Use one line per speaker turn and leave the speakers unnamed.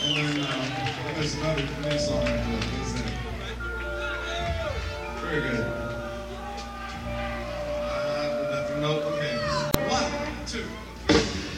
and then there's another new song I do. Very good. Note